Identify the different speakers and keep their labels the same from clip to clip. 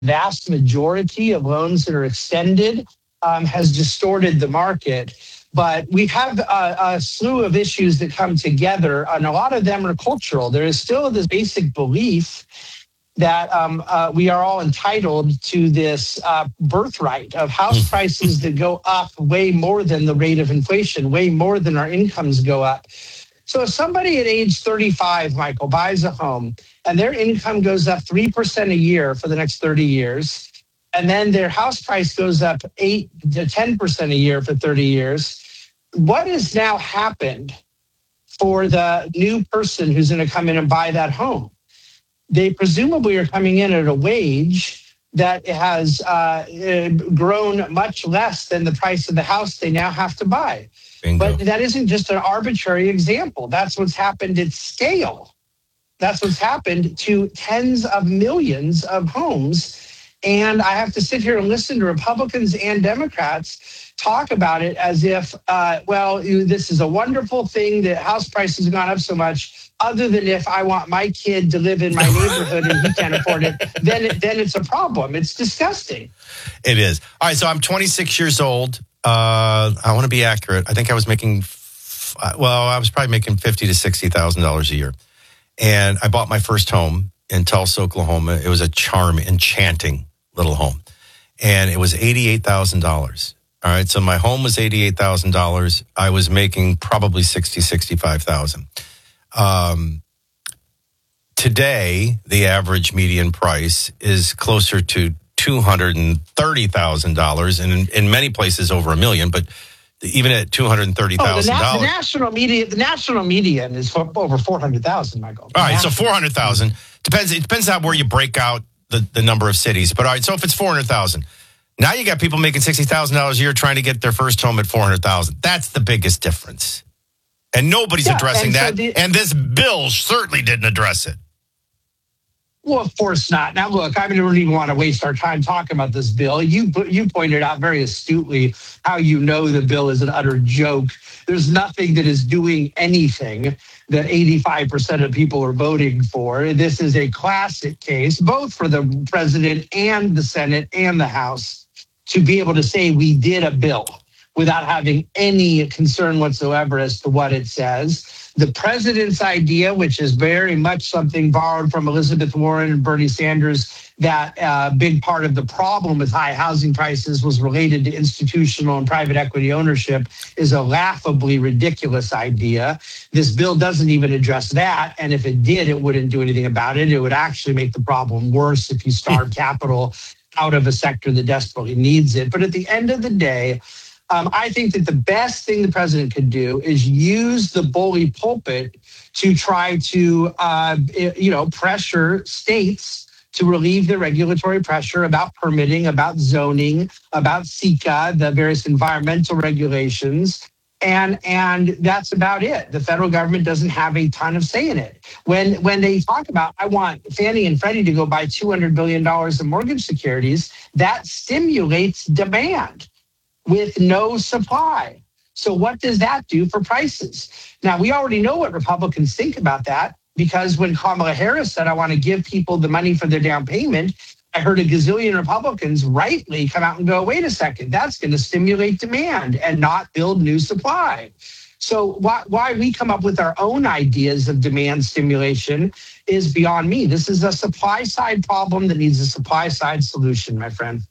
Speaker 1: vast majority of loans that are extended has distorted the market. But we have a slew of issues that come together, and a lot of them are cultural. There is still this basic belief that we are all entitled to this birthright of house prices that go up way more than the rate of inflation, way more than our incomes go up. So if somebody at age 35, Michael, buys a home and their income goes up 3% a year for the next 30 years, and then their house price goes up 8 to 10% a year for 30 years, what has now happened for the new person who's going to come in and buy that home? They presumably are coming in at a wage that has grown much less than the price of the house they now have to buy.
Speaker 2: Bingo.
Speaker 1: But that isn't just an arbitrary example. That's what's happened at scale. That's what's happened to tens of millions of homes. And I have to sit here and listen to Republicans and Democrats talk about it as if, this is a wonderful thing that house prices have gone up so much, other than if I want my kid to live in my neighborhood and he can't afford it, then it's a problem. It's disgusting.
Speaker 2: It is. All right, so I'm 26 years old. I want to be accurate. I think I was making, I was probably making $50,000 to $60,000 a year. And I bought my first home in Tulsa, Oklahoma. It was a enchanting little home. And it was $88,000. All right, so my home was $88,000. I was making probably $65,000. Today, the average median price is closer to $230,000, and in many places over $1 million. But even at $230,000,
Speaker 1: the national median is over 400,000. Michael.
Speaker 2: All right, so 400,000 depends. It depends on where you break out the number of cities. But all right, so if it's 400,000, now you got people making $60,000 a year trying to get their first home at 400,000. That's the biggest difference, and nobody's addressing that. And this bill certainly didn't address it.
Speaker 1: Well, of course not. Now, look, I don't even want to waste our time talking about this bill. You pointed out very astutely how you know the bill is an utter joke. There's nothing that is doing anything that 85% of people are voting for. This is a classic case, both for the president and the Senate and the House, to be able to say we did a bill without having any concern whatsoever as to what it says. The president's idea, which is very much something borrowed from Elizabeth Warren and Bernie Sanders, that a big part of the problem with high housing prices was related to institutional and private equity ownership, is a laughably ridiculous idea. This bill doesn't even address that. And if it did, it wouldn't do anything about it. It would actually make the problem worse if you starve capital out of a sector that desperately needs it. But at the end of the day, I think that the best thing the president could do is use the bully pulpit to try to, pressure states to relieve the regulatory pressure about permitting, about zoning, about SECA, the various environmental regulations. And that's about it. The federal government doesn't have a ton of say in it. When they talk about, I want Fannie and Freddie to go buy $200 billion in mortgage securities, that stimulates demand with no supply. So what does that do for prices? Now, we already know what Republicans think about that, because when Kamala Harris said, I want to give people the money for their down payment, I heard a gazillion Republicans rightly come out and go, wait a second, that's going to stimulate demand and not build new supply. So why we come up with our own ideas of demand stimulation is beyond me. This is a supply side problem that needs a supply side solution, my friend.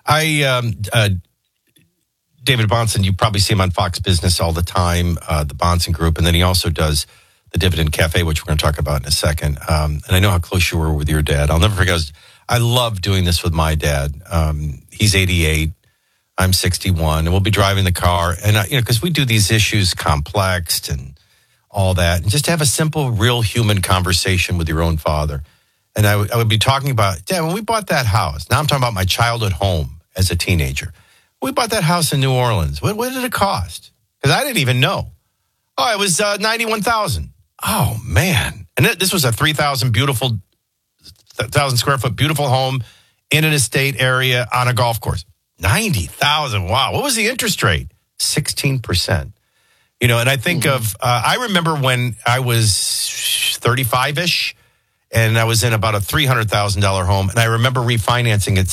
Speaker 2: David Bahnsen, you probably see him on Fox Business all the time, the Bahnsen Group, and then he also does the Dividend Cafe, which we're going to talk about in a second. And I know how close you were with your dad. I'll never forget. I love doing this with my dad. He's 88. I'm 61, and we'll be driving the car. And, because we do these issues complexed and all that, and just to have a simple, real human conversation with your own father. And I would be talking about, Dad, when we bought that house, now I'm talking about my childhood home as a teenager. We bought that house in New Orleans. What did it cost? Because I didn't even know. Oh, it was $91,000. Oh, man. And this was a 1,000 square foot beautiful home in an estate area on a golf course. 90,000. Wow. What was the interest rate? 16%. And I think of, I remember when I was 35-ish, and I was in about a $300,000 home, and I remember refinancing it